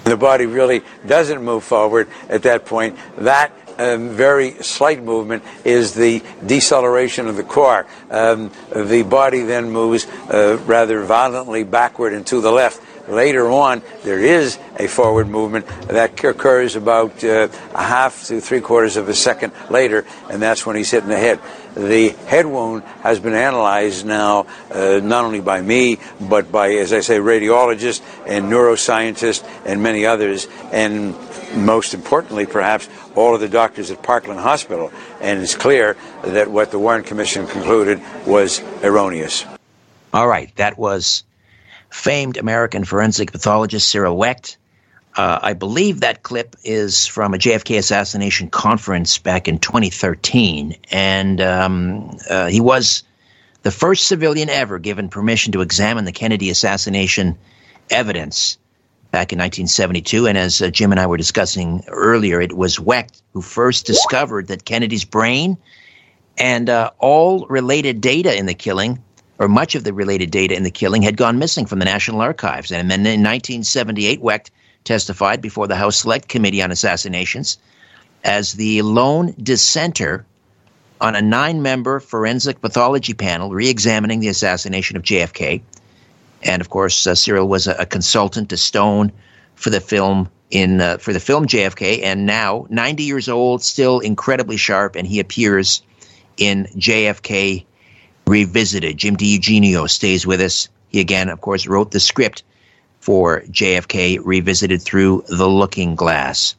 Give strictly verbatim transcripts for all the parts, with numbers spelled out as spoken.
The body really doesn't move forward at that point. That um, very slight movement is the deceleration of the core. Um, the body then moves uh, rather violently backward and to the left. Later on, there is a forward movement that occurs about uh, a half to three quarters of a second later, and that's when he's hit in the head. The head wound has been analyzed now, uh, not only by me, but by, as I say, radiologists and neuroscientists and many others, and most importantly, perhaps, all of the doctors at Parkland Hospital. And it's clear that what the Warren Commission concluded was erroneous. All right, that was famed American forensic pathologist Cyril Wecht. Uh, I believe that clip is from a J F K assassination conference back in twenty thirteen, and um, uh, he was the first civilian ever given permission to examine the Kennedy assassination evidence back in nineteen seventy-two. And as uh, Jim and I were discussing earlier, it was Wecht who first discovered that Kennedy's brain and uh, all related data in the killing, or much of the related data in the killing, had gone missing from the National Archives. And then in nineteen seventy-eight, Wecht testified before the House Select Committee on Assassinations as the lone dissenter on a nine-member forensic pathology panel re-examining the assassination of J F K. And of course, uh, Cyril was a, a consultant to Stone for the film in uh, for the film J F K, and now ninety years old, still incredibly sharp, and he appears in J F K Revisited. Jim DiEugenio stays with us. He again, of course, wrote the script for J F K Revisited through the Looking Glass.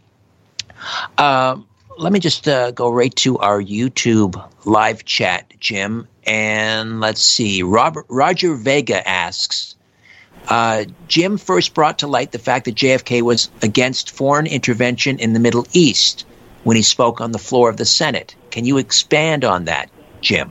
Uh, let me just uh, go right to our YouTube live chat, Jim. And let's see. Robert, Roger Vega asks, uh, Jim first brought to light the fact that J F K was against foreign intervention in the Middle East when he spoke on the floor of the Senate. Can you expand on that, Jim?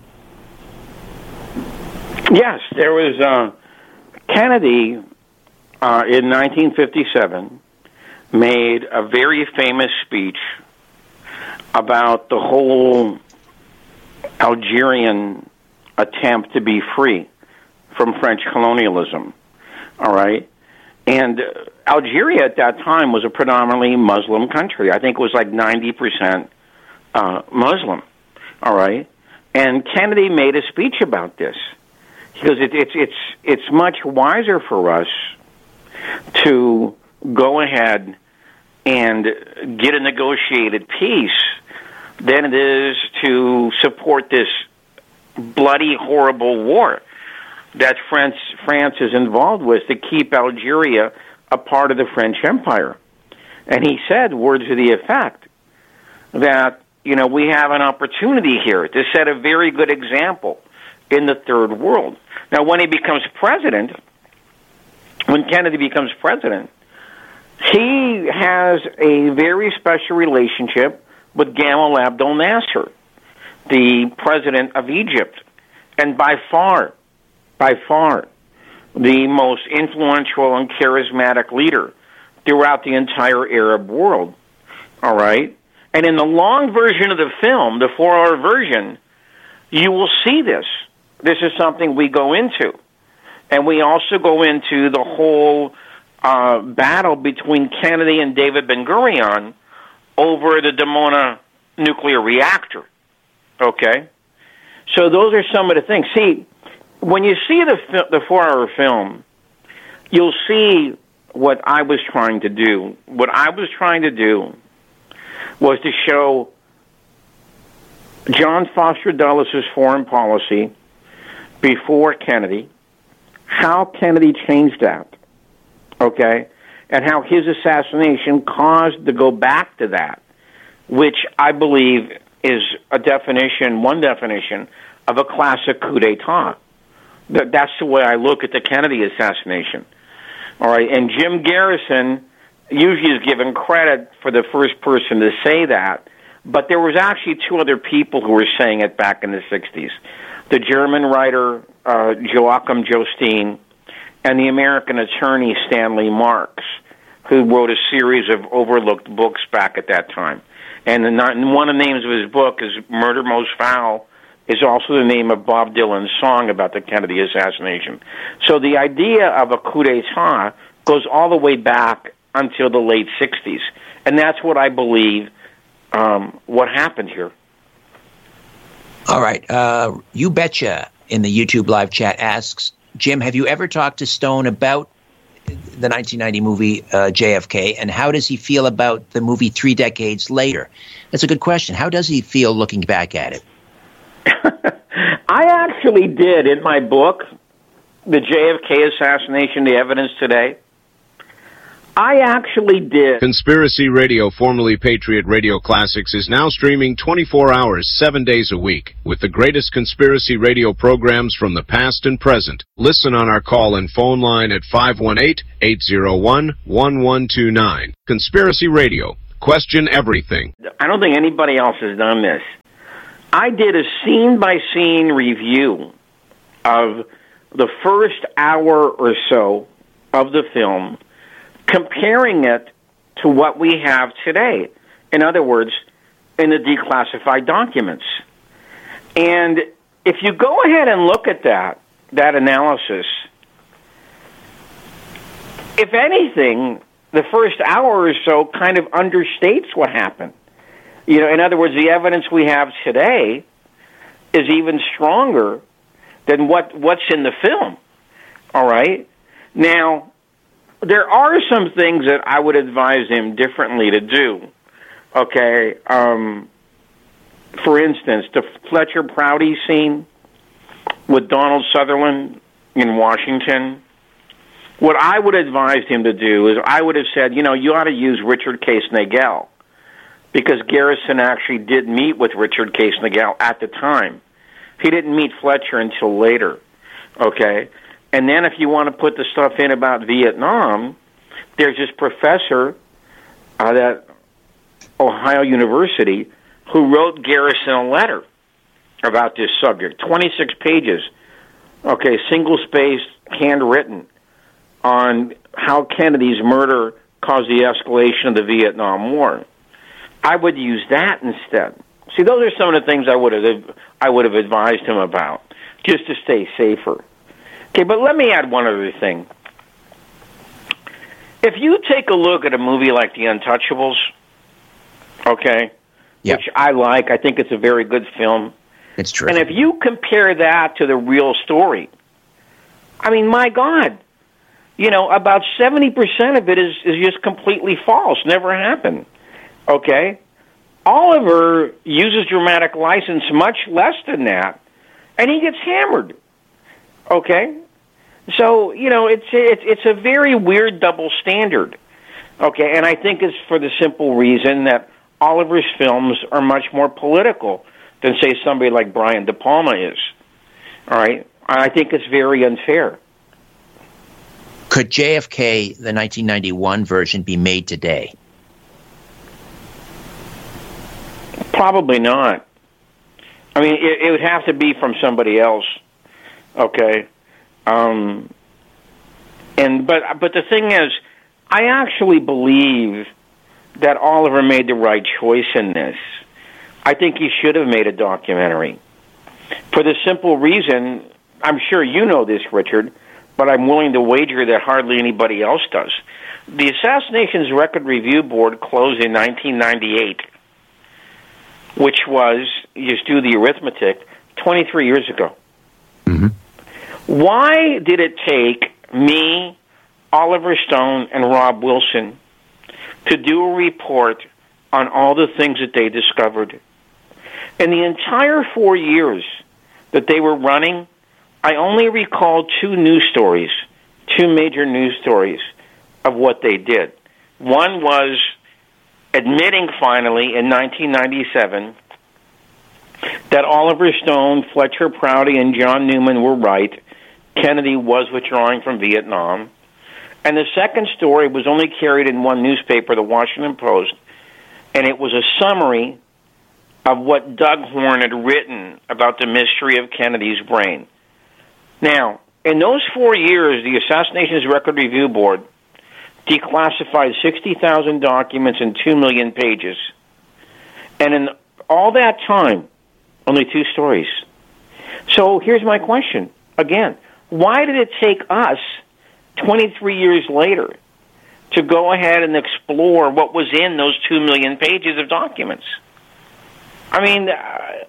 Yes, there was uh, Kennedy uh, in nineteen fifty-seven made a very famous speech about the whole Algerian attempt to be free from French colonialism, all right? And uh, Algeria at that time was a predominantly Muslim country. I think it was like ninety percent uh, Muslim, all right? And Kennedy made a speech about this. Because it, it's it's it's much wiser for us to go ahead and get a negotiated peace than it is to support this bloody, horrible war that France France is involved with to keep Algeria a part of the French Empire. And he said words to the effect that, you know, we have an opportunity here to set a very good example in the third world. Now, when he becomes president, when Kennedy becomes president, he has a very special relationship with Gamal Abdel Nasser, the president of Egypt, and by far, by far, the most influential and charismatic leader throughout the entire Arab world. All right? And in the long version of the film, the four-hour version, you will see this. This is something we go into. And we also go into the whole uh, battle between Kennedy and David Ben-Gurion over the Dimona nuclear reactor. Okay? So those are some of the things. See, when you see the fi- the four-hour film, you'll see what I was trying to do. What I was trying to do was to show John Foster Dulles' foreign policy before Kennedy, how Kennedy changed that, okay, and how his assassination caused to go back to that, which I believe is a definition, one definition, of a classic coup d'etat. That's the way I look at the Kennedy assassination. All right, and Jim Garrison usually is given credit for the first person to say that, but there was actually two other people who were saying it back in the sixties. The German writer uh, Joachim Jostin and the American attorney Stanley Marks, who wrote a series of overlooked books back at that time. And, the, and one of the names of his book is Murder Most Foul, is also the name of Bob Dylan's song about the Kennedy assassination. So the idea of a coup d'etat goes all the way back until the late sixties. And that's what I believe um, what happened here. All right. Uh, you Betcha in the YouTube live chat asks, Jim, have you ever talked to Stone about the nineteen ninety movie uh, J F K, and how does he feel about the movie three decades later? That's a good question. How does he feel looking back at it? I actually did in my book, The J F K Assassination, The Evidence Today. I actually did. Conspiracy Radio, formerly Patriot Radio Classics, is now streaming twenty-four hours, seven days a week, with the greatest conspiracy radio programs from the past and present. Listen on our call and phone line at five one eight, eight zero one, one one two nine. Conspiracy Radio. Question everything. I don't think anybody else has done this. I did a scene-by-scene review of the first hour or so of the film, comparing it to what we have today. In other words, in the declassified documents. And if you go ahead and look at that, that analysis, if anything, the first hour or so kind of understates what happened. You know, in other words, the evidence we have today is even stronger than what, what's in the film. All right? Now, there are some things that I would advise him differently to do. Okay? Um, for instance, the Fletcher Prouty scene with Donald Sutherland in Washington. What I would advise him to do is I would have said, you know, you ought to use Richard Case Nagel, because Garrison actually did meet with Richard Case Nagel at the time. He didn't meet Fletcher until later. Okay? And then if you want to put the stuff in about Vietnam, there's this professor uh, at Ohio University who wrote Garrison a letter about this subject, twenty-six pages, okay, single-spaced, handwritten, on how Kennedy's murder caused the escalation of the Vietnam War. I would use that instead. See, those are some of the things I would have I would have advised him about, just to stay safer. Okay, but let me add one other thing. If you take a look at a movie like The Untouchables, okay, yep. which I like, I think it's a very good film. It's true. And if you compare that to the real story, I mean, my God, you know, about seventy percent of it is, is just completely false, never happened, okay? Oliver uses dramatic license much less than that, and he gets hammered, okay? So, you know, it's it's it's a very weird double standard, okay? And I think it's for the simple reason that Oliver's films are much more political than, say, somebody like Brian De Palma is, all right? I think it's very unfair. Could J F K, the nineteen ninety-one version, be made today? Probably not. I mean, it, it would have to be from somebody else, okay? Um, and but but the thing is, I actually believe that Oliver made the right choice in this. I think he should have made a documentary. For the simple reason, I'm sure you know this, Richard, but I'm willing to wager that hardly anybody else does. The Assassinations Record Review Board closed in nineteen ninety-eight, which was, you just do the arithmetic, twenty-three years ago. Mm-hmm. Why did it take me, Oliver Stone, and Rob Wilson to do a report on all the things that they discovered? In the entire four years that they were running, I only recall two news stories, two major news stories of what they did. One was admitting finally in nineteen ninety-seven that Oliver Stone, Fletcher Prouty, and John Newman were right. Kennedy was withdrawing from Vietnam. And the second story was only carried in one newspaper, the Washington Post, and it was a summary of what Doug Horne had written about the mystery of Kennedy's brain. Now, in those four years, the Assassinations Record Review Board declassified sixty thousand documents and two million pages. And in all that time, only two stories. So here's my question. Again, why did it take us, twenty-three years later, to go ahead and explore what was in those two million pages of documents. I mean, uh,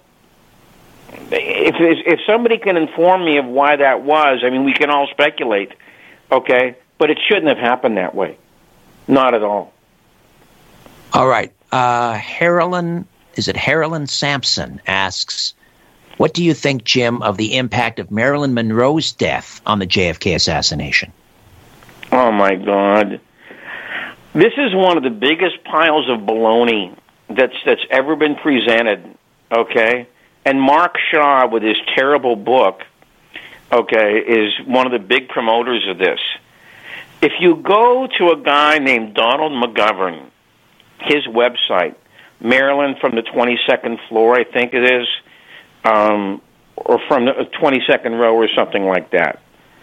if if somebody can inform me of why that was, I mean, we can all speculate, okay? But it shouldn't have happened that way. Not at all. All right. Uh, Harlan, is it Harlan Sampson asks, what do you think, Jim, of the impact of Marilyn Monroe's death on the J F K assassination? Oh, my God. This is one of the biggest piles of baloney that's that's ever been presented, okay? And Mark Shaw, with his terrible book, okay, is one of the big promoters of this. If you go to a guy named Donald McGovern, his website, Maryland from the twenty-second floor, I think it is, um, or from the twenty-second row or something like that.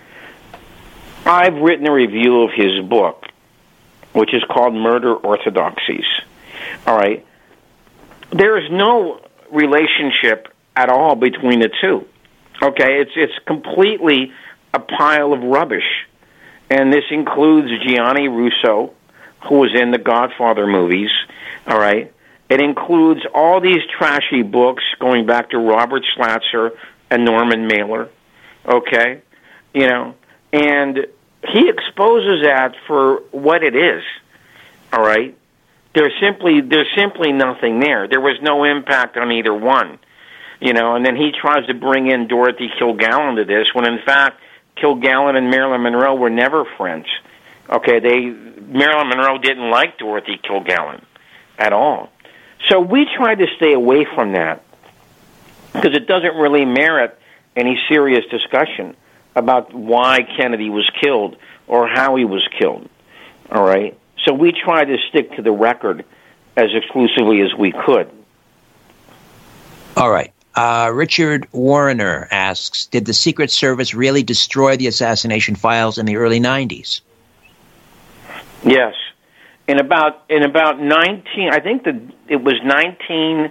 I've written a review of his book, which is called Murder Orthodoxies. All right. There is no relationship at all between the two. Okay? It's it's completely a pile of rubbish. And this includes Gianni Russo, who was in the Godfather movies. All right? It includes all these trashy books going back to Robert Schlatzer and Norman Mailer. Okay? You know, and he exposes that for what it is. All right? There's simply there's simply nothing there. There was no impact on either one. You know, and then he tries to bring in Dorothy Kilgallen to this, when in fact Kilgallen and Marilyn Monroe were never friends. Okay, they Marilyn Monroe didn't like Dorothy Kilgallen at all. So we tried to stay away from that because it doesn't really merit any serious discussion about why Kennedy was killed or how he was killed. All right? So we tried to stick to the record as exclusively as we could. All right. Uh, Richard Warner asks, did the Secret Service really destroy the assassination files in the early nineties? Yes. In about in about nineteen, I think that it was nineteen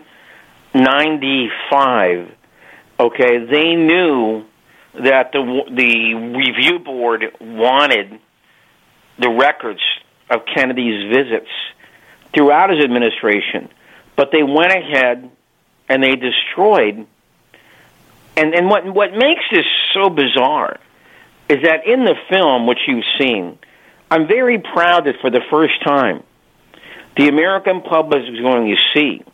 ninety-five. Okay, they knew that the the review board wanted the records of Kennedy's visits throughout his administration, but they went ahead and they destroyed. And and what what makes this so bizarre is that in the film, which you've seen, I'm very proud that for the first time, the American public is going to see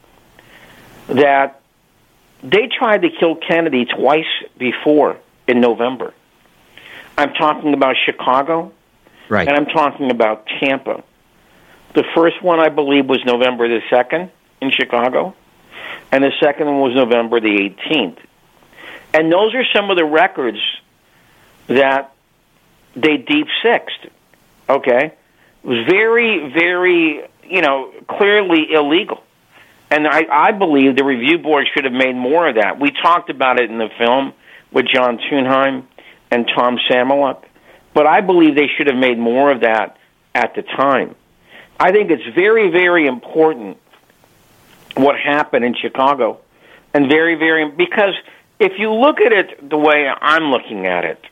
that they tried to kill Kennedy twice before in November. I'm talking about Chicago, right, and I'm talking about Tampa. The first one, I believe, was November the second in Chicago, and the second one was November the eighteenth. And those are some of the records that they deep-sixed, okay? It was very, very, you know, clearly illegal. And I, I believe the review board should have made more of that. We talked about it in the film with John Thunheim and Tom Samoluk, but I believe they should have made more of that at the time. I think it's very, very important what happened in Chicago, and very, very, because if you look at it the way I'm looking at it,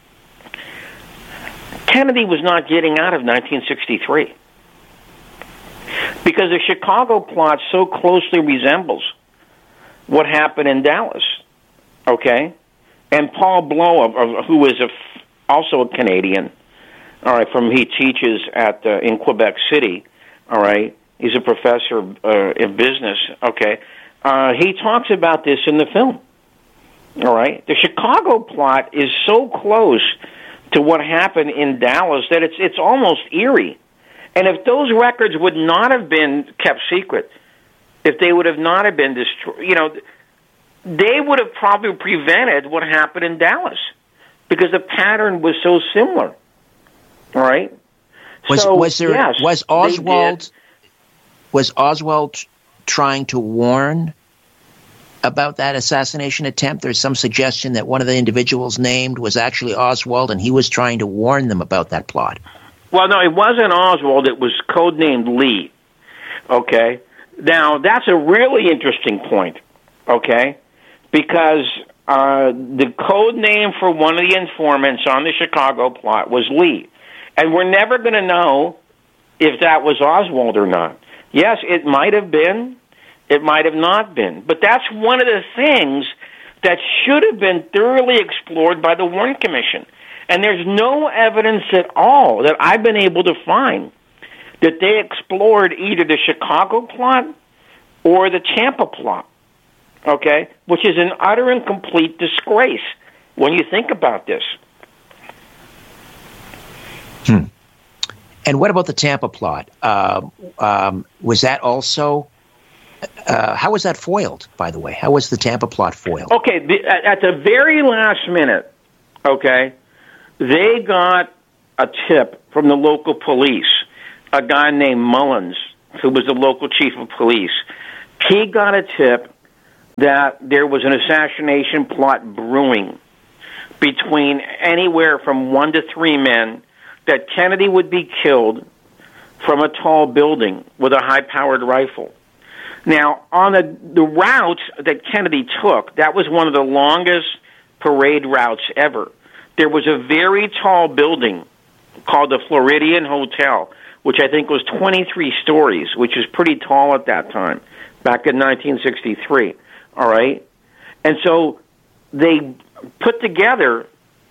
Kennedy was not getting out of nineteen sixty-three because the Chicago plot so closely resembles what happened in Dallas, okay? And Paul Blow, who is a, also a Canadian, all right, from he teaches at uh, in Quebec City, all right, he's a professor uh, in business, okay? Uh, he talks about this in the film, all right? The Chicago plot is so close to what happened in Dallas that it's it's almost eerie. And if those records would not have been kept secret, if they would have not have been destroyed, you know, they would have probably prevented what happened in Dallas because the pattern was so similar. All right? Was so, was there yes, was Oswald was Oswald trying to warn about that assassination attempt? There's some suggestion that one of the individuals named was actually Oswald, and he was trying to warn them about that plot. Well, no, it wasn't Oswald. It was codenamed Lee. Okay? Now, that's a really interesting point, okay? Because uh, the code name for one of the informants on the Chicago plot was Lee. And we're never going to know if that was Oswald or not. Yes, it might have been. It might have not been. But that's one of the things that should have been thoroughly explored by the Warren Commission. And there's no evidence at all that I've been able to find that they explored either the Chicago plot or the Tampa plot, okay, which is an utter and complete disgrace when you think about this. Hmm. And what about the Tampa plot? Uh, um, was that also... Uh, how was that foiled, by the way? How was the Tampa plot foiled? Okay, the, at the very last minute, okay, they got a tip from the local police, a guy named Mullins, who was the local chief of police. He got a tip that there was an assassination plot brewing between anywhere from one to three men, that Kennedy would be killed from a tall building with a high-powered rifle. Now, on the, the route that Kennedy took, that was one of the longest parade routes ever. There was a very tall building called the Floridian Hotel, which I think was twenty-three stories, which is pretty tall at that time, back in nineteen sixty-three, all right? And so they put together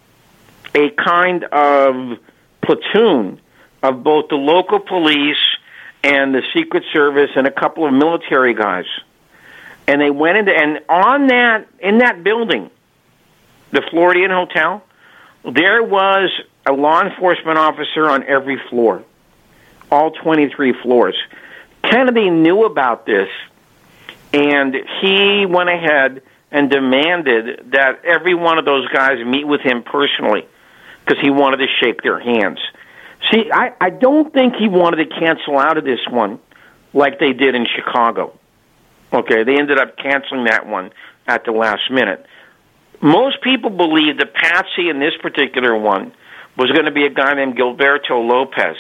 a kind of platoon of both the local police and the Secret Service and a couple of military guys. And they went into, and on that, in that building, the Floridian Hotel, there was a law enforcement officer on every floor, all twenty-three floors. Kennedy knew about this, and he went ahead and demanded that every one of those guys meet with him personally because he wanted to shake their hands. See, I, I don't think he wanted to cancel out of this one like they did in Chicago. Okay, they ended up canceling that one at the last minute. Most people believe that Patsy in this particular one was going to be a guy named Gilberto Lopez,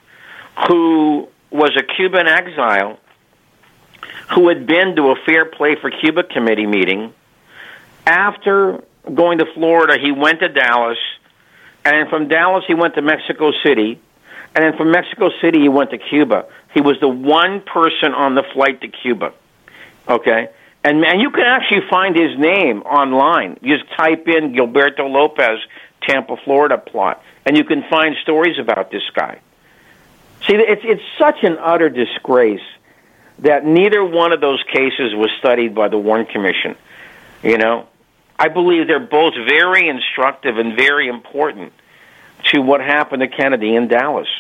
who was a Cuban exile who had been to a Fair Play for Cuba committee meeting. After going to Florida, he went to Dallas, and then from Dallas he went to Mexico City, and then from Mexico City he went to Cuba. He was the one person on the flight to Cuba, okay? And, and you can actually find his name online. You just type in Gilberto Lopez, Tampa, Florida plot, and you can find stories about this guy. See, it's, it's such an utter disgrace that neither one of those cases was studied by the Warren Commission, you know? I believe they're both very instructive and very important to what happened to Kennedy in Dallas.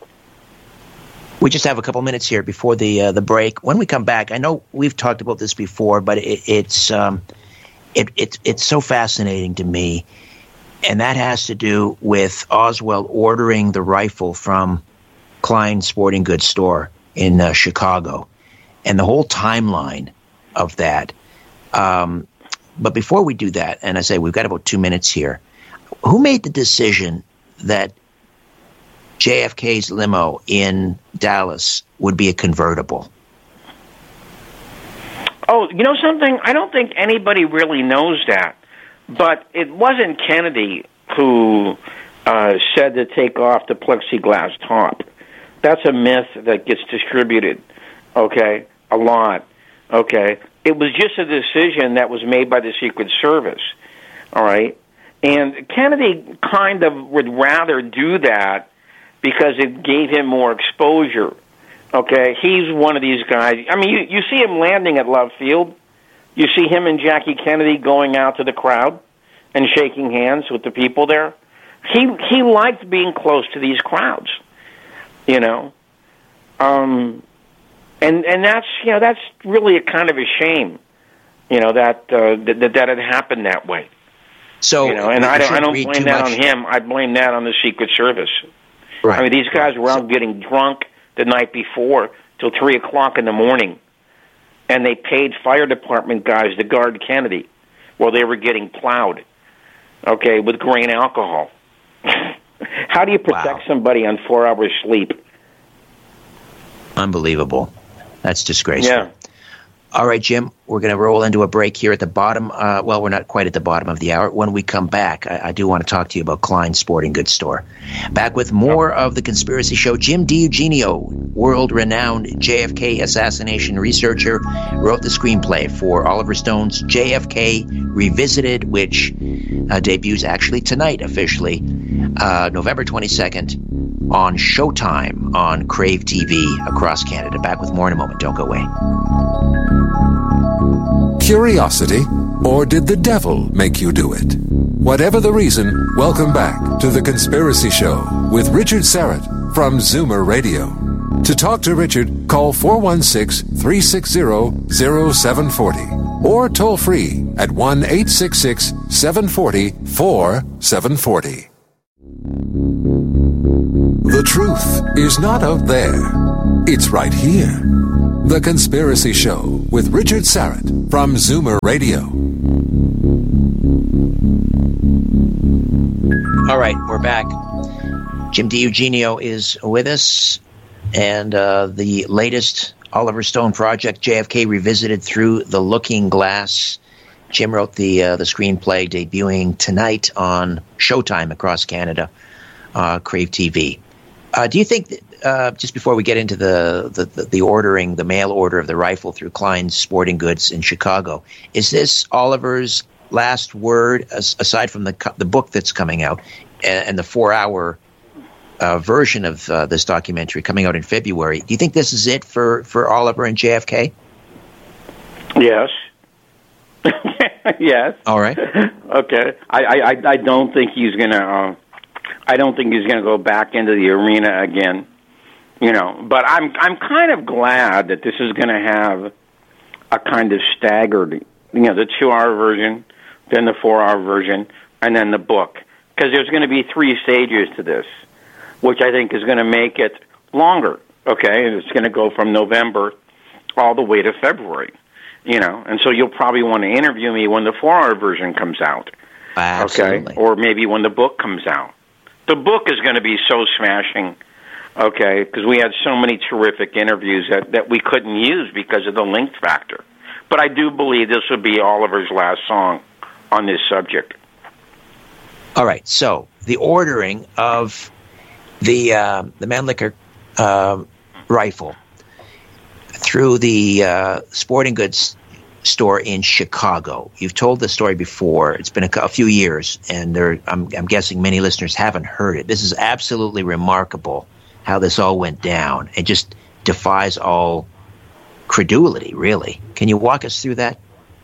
We just have a couple minutes here before the uh, the break. When we come back, I know we've talked about this before, but it, it's um, it, it, it's so fascinating to me, and that has to do with Oswald ordering the rifle from Klein Sporting Goods store in uh, Chicago, and the whole timeline of that. Um, But before we do that, and I say we've got about two minutes here, who made the decision that J F K's limo in Dallas would be a convertible? Oh, you know something? I don't think anybody really knows that. But it wasn't Kennedy who uh, said to take off the plexiglass top. That's a myth that gets distributed, okay, a lot, okay? It was just a decision that was made by the Secret Service, all right? And Kennedy kind of would rather do that because it gave him more exposure, okay? He's one of these guys. I mean, you, you see him landing at Love Field. You see him and Jackie Kennedy going out to the crowd and shaking hands with the people there. He he liked being close to these crowds, you know? Um... And and that's you know that's really a kind of a shame, you know that uh, that that it happened that way. So you know, and I don't I don't blame that on him. I blame that on the Secret Service. Right. I mean, these guys were out so, getting drunk the night before till three o'clock in the morning, and they paid fire department guys to guard Kennedy while they were getting plowed, okay, with grain alcohol. How do you protect wow. somebody on four hours sleep? Unbelievable. That's disgraceful. Yeah. All right, Jim, we're going to roll into a break here at the bottom. Uh, well, we're not quite at the bottom of the hour. When we come back, I, I do want to talk to you about Klein's Sporting Goods Store. Back with more of The Conspiracy Show. Jim DiEugenio, world-renowned J F K assassination researcher, wrote the screenplay for Oliver Stone's J F K Revisited, which uh, debuts actually tonight officially, uh, November twenty-second, on Showtime on Crave T V across Canada. Back with more in a moment. Don't go away. Curiosity, or did the devil make you do it? Whatever the reason, welcome back to The Conspiracy Show with Richard Syrett from Zoomer Radio. To talk to Richard, call four one six, three six zero, zero seven four zero or toll free at one eight six six, seven four zero, four seven four zero. The truth is not out there. It's right here. The Conspiracy Show with Richard Syrett from Zoomer Radio. All right, we're back. Jim DiEugenio is with us, and uh, the latest Oliver Stone project, J F K Revisited Through the Looking Glass. Jim wrote the uh, the screenplay, debuting tonight on Showtime across Canada, uh, Crave T V. Uh, do you think that, Uh, just before we get into the, the, the ordering, the mail order of the rifle through Klein's Sporting Goods in Chicago, is this Oliver's last word, as, aside from the the book that's coming out and, and the four-hour uh, version of uh, this documentary coming out in February? Do you think this is it for, for Oliver and J F K? Yes. Yes. All right. Okay. I, I, I don't think he's going to... Uh, I don't think he's going to go back into the arena again. You know, but I'm I'm kind of glad that this is going to have a kind of staggered, you know, the two-hour version, then the four-hour version, and then the book. Because there's going to be three stages to this, which I think is going to make it longer, okay? And it's going to go from November all the way to February, you know? And so you'll probably want to interview me when the four-hour version comes out, Absolutely. okay? Or maybe when the book comes out. The book is going to be so smashing. Okay, because we had so many terrific interviews that, that we couldn't use because of the length factor. But I do believe this would be Oliver's last song on this subject. All right, so the ordering of the uh, the Mannlicher uh, rifle through the uh, Sporting Goods store in Chicago. You've told the story before. It's been a, a few years, and there, I'm, I'm guessing many listeners haven't heard it. This is absolutely remarkable how this all went down. It just defies all credulity, really. Can you walk us through that?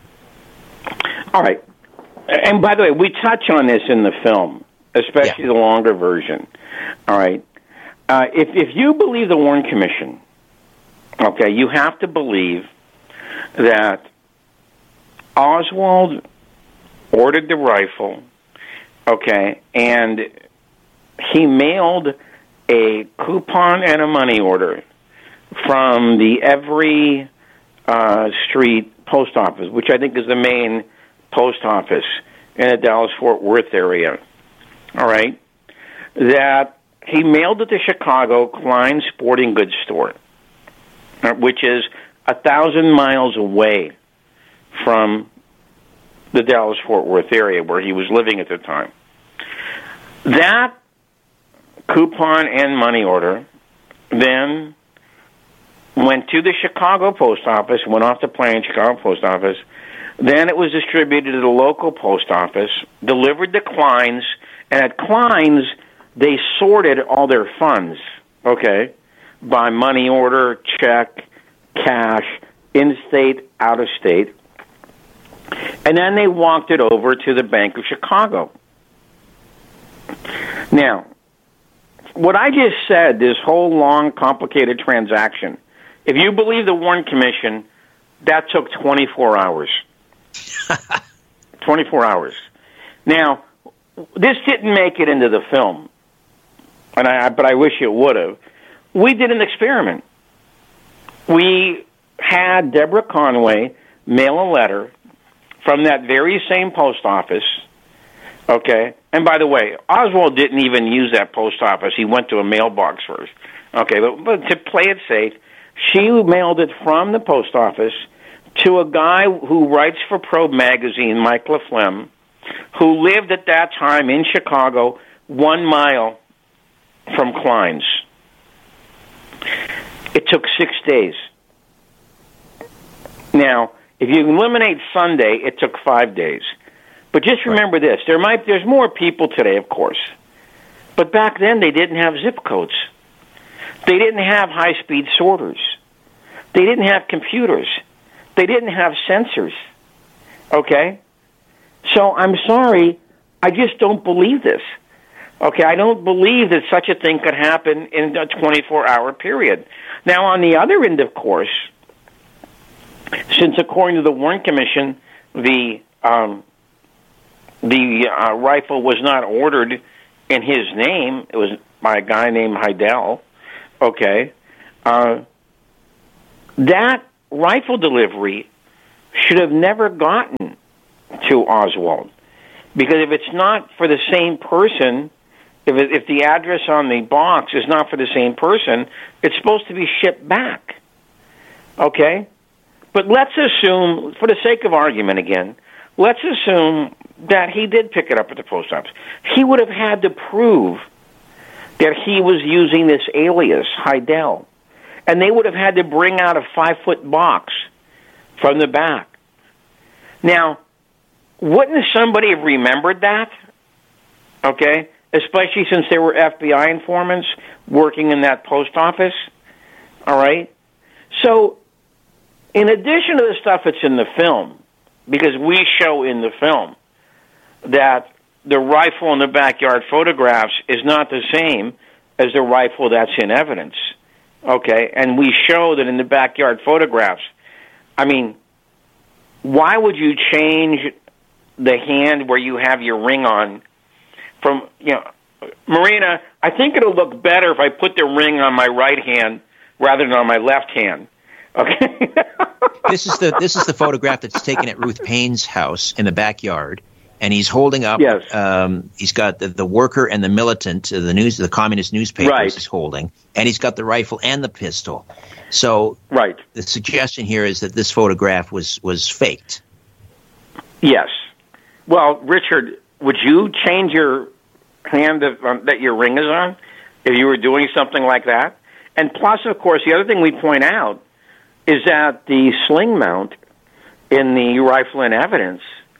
All right. And by the way, we touch on this in the film, especially yeah. the longer version. All right. Uh, if if you believe the Warren Commission, okay, you have to believe that Oswald ordered the rifle, okay, and he mailed a coupon and a money order from the Every uh, Street post office, which I think is the main post office in the Dallas-Fort Worth area, all right, that he mailed it to Chicago Klein's Sporting Goods Store, which is a thousand miles away from the Dallas-Fort Worth area where he was living at the time. That coupon and money order then went to the Chicago post office, went off the plane, Chicago post office. Then it was distributed to the local post office, delivered to Klein's, and at Klein's, they sorted all their funds, okay, by money order, check, cash, in-state, out-of-state. And then they walked it over to the Bank of Chicago. Now, what I just said, this whole long, complicated transaction, if you believe the Warren Commission, that took twenty-four hours. twenty-four hours. Now, this didn't make it into the film, and I, but I wish it would have. We did an experiment. We had Deborah Conway mail a letter from that very same post office, okay? And by the way, Oswald didn't even use that post office. He went to a mailbox first, okay? But, but to play it safe, she mailed it from the post office to a guy who writes for Probe magazine, Mike LaFlemme, who lived at that time in Chicago, one mile from Klein's. It took six days. Now, if you eliminate Sunday, it took five days. But just remember this, there might there's more people today, of course. But back then they didn't have zip codes. They didn't have high-speed sorters. They didn't have computers. They didn't have sensors. Okay? So I'm sorry, I just don't believe this. Okay, I don't believe that such a thing could happen in a twenty-four hour period. Now, on the other end, of course, since according to the Warren Commission, the um, the uh, rifle was not ordered in his name, it was by a guy named Heidel, okay, uh, that rifle delivery should have never gotten to Oswald. Because if it's not for the same person, if it, if the address on the box is not for the same person, it's supposed to be shipped back. Okay? But let's assume, for the sake of argument again, let's assume that he did pick it up at the post office. He would have had to prove that he was using this alias, Heidel. And they would have had to bring out a five-foot box from the back. Now, wouldn't somebody have remembered that? Okay? Especially since there were F B I informants working in that post office. All right? So, in addition to the stuff that's in the film, because we show in the film that the rifle in the backyard photographs is not the same as the rifle that's in evidence. Okay? And we show that in the backyard photographs, I mean, why would you change the hand where you have your ring on from, you know, Marina, I think it'll look better if I put the ring on my right hand rather than on my left hand. Okay. This is the this is the photograph that's taken at Ruth Payne's house in the backyard, and he's holding up. Yes. Um, he's got the, the Worker and the Militant, uh, the news, the communist newspapers. Right. He's holding, and he's got the rifle and the pistol. So, right. The suggestion here is that this photograph was was faked. Yes. Well, Richard, would you change your hand of, um, that your ring is on if you were doing something like that? And plus, of course, the other thing we point out is that the sling mount in the rifle in evidence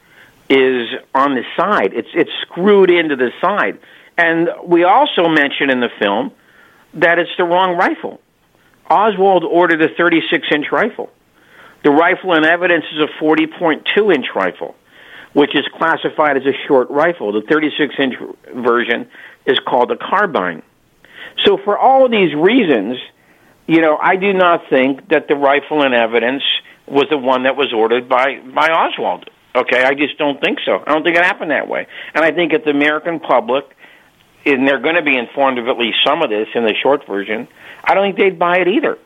is on the side. It's it's screwed into the side. And we also mention in the film that it's the wrong rifle. Oswald ordered a thirty-six inch rifle. The rifle in evidence is a forty point two inch rifle, which is classified as a short rifle. The thirty-six inch version is called a carbine. So for all of these reasons, you know, I do not think that the rifle in evidence was the one that was ordered by, by Oswald. Okay, I just don't think so. I don't think it happened that way. And I think that the American public, and they're going to be informed of at least some of this in the short version, I don't think they'd buy it either.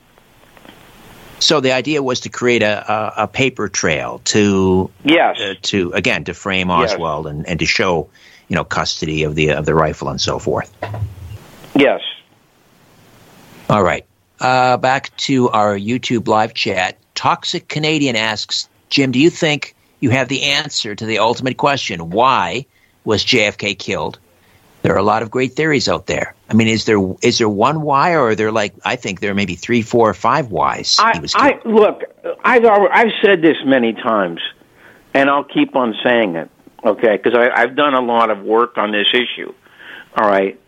So the idea was to create a, a, a paper trail to, yes, uh, to again to frame Oswald yes. and, and to show, you know, custody of the of the rifle and so forth. Yes. All right. Uh, back to our YouTube live chat. Toxic Canadian asks, Jim, do you think you have the answer to the ultimate question? Why was J F K killed? There are a lot of great theories out there. I mean, is there is there one why, or are there like I think there are maybe three, four, or five whys I, he was killed? I, look, I've I've said this many times, and I'll keep on saying it. Okay, because I've done a lot of work on this issue. All right,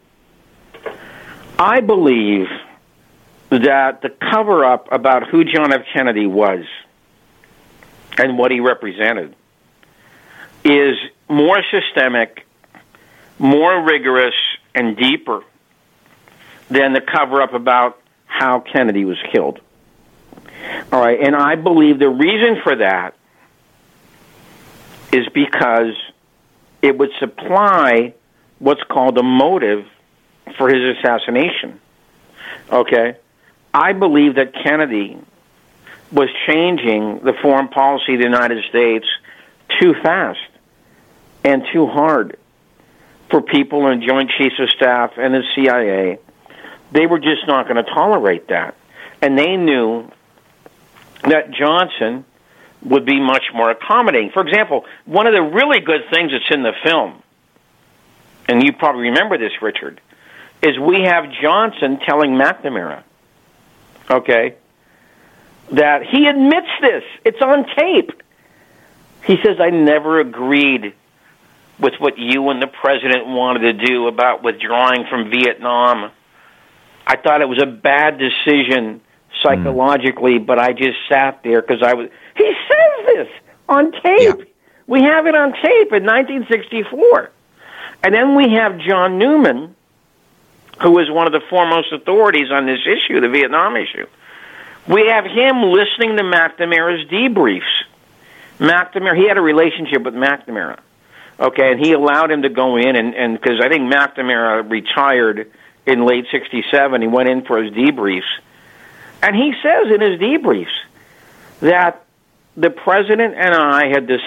I believe that the cover-up about who John F. Kennedy was and what he represented is more systemic, more rigorous, and deeper than the cover-up about how Kennedy was killed. All right, and I believe the reason for that is because it would supply what's called a motive for his assassination. Okay? I believe that Kennedy was changing the foreign policy of the United States too fast and too hard for people in Joint Chiefs of Staff and the C I A. They were just not going to tolerate that. And they knew that Johnson would be much more accommodating. For example, one of the really good things that's in the film, and you probably remember this, Richard, is we have Johnson telling McNamara, okay, that he admits this. It's on tape. He says, I never agreed with what you and the president wanted to do about withdrawing from Vietnam. I thought it was a bad decision psychologically, mm. but I just sat there because I was... He says this on tape. Yeah. We have it on tape in nineteen sixty-four. And then we have John Newman, who is one of the foremost authorities on this issue, the Vietnam issue. We have him listening to McNamara's debriefs. McNamara, he had a relationship with McNamara, okay, and he allowed him to go in, and and because I think McNamara retired in late sixty-seven, he went in for his debriefs, and he says in his debriefs that the president and I had this